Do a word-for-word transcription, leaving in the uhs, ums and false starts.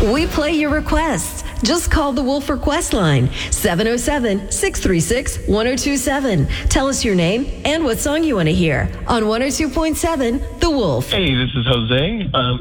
We play your requests. Just call the Wolf Request line, seven oh seven, six three six, one oh two seven. Tell us your name and what song you want to hear on one oh two point seven The Wolf. Hey, this is Jose. Um,